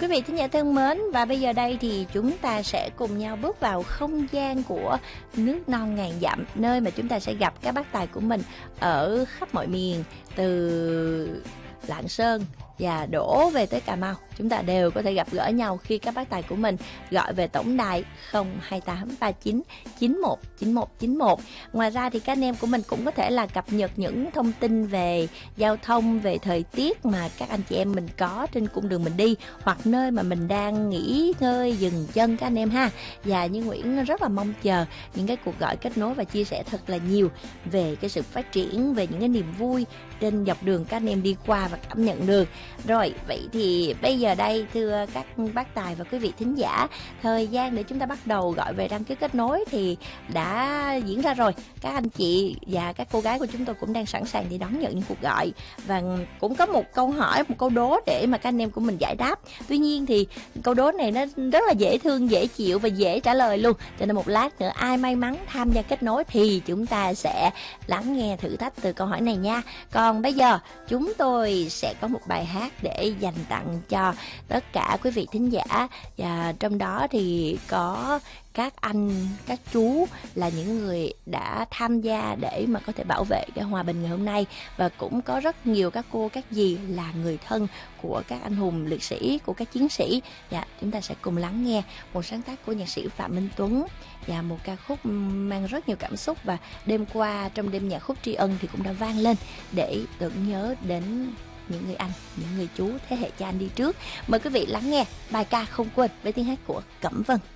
Quý vị thính giả thân mến, và bây giờ đây thì chúng ta sẽ cùng nhau bước vào không gian của nước non ngàn dặm, nơi mà chúng ta sẽ gặp các bác tài của mình ở khắp mọi miền, từ Lạng Sơn và đổ về tới Cà Mau. Chúng ta đều có thể gặp gỡ nhau khi các bác tài của mình gọi về tổng đài 02839 919191. Ngoài ra thì các anh em của mình cũng có thể là cập nhật những thông tin về giao thông, về thời tiết mà các anh chị em mình có trên cung đường mình đi, hoặc nơi mà mình đang nghỉ ngơi dừng chân các anh em ha. Và Như Nguyễn rất là mong chờ những cái cuộc gọi kết nối và chia sẻ thật là nhiều về cái sự phát triển, về những cái niềm vui trên dọc đường các anh em đi qua và cảm nhận được. Rồi, vậy thì bây giờ đây thưa các bác tài và quý vị thính giả, thời gian để chúng ta bắt đầu gọi về đăng ký kết nối thì đã diễn ra rồi. Các anh chị và các cô gái của chúng tôi cũng đang sẵn sàng để đón nhận những cuộc gọi, và cũng có một câu hỏi, một câu đố để mà các anh em của mình giải đáp. Tuy nhiên thì câu đố này nó rất là dễ thương, dễ chịu và dễ trả lời luôn, cho nên một lát nữa ai may mắn tham gia kết nối thì chúng ta sẽ lắng nghe thử thách từ câu hỏi này nha. Còn bây giờ chúng tôi sẽ có một bài hát để dành tặng cho tất cả quý vị thính giả, và trong đó thì có các anh, các chú là những người đã tham gia để mà có thể bảo vệ cái hòa bình ngày hôm nay, và cũng có rất nhiều các cô, các dì là người thân của các anh hùng liệt sĩ, của các chiến sĩ. Dạ, chúng ta sẽ cùng lắng nghe một sáng tác của nhạc sĩ Phạm Minh Tuấn và một ca khúc mang rất nhiều cảm xúc, và đêm qua trong đêm nhạc khúc tri ân thì cũng đã vang lên để tưởng nhớ đến những người anh, những người chú thế hệ cha anh đi trước. Mời quý vị lắng nghe bài ca Không Quên với tiếng hát của Cẩm Vân.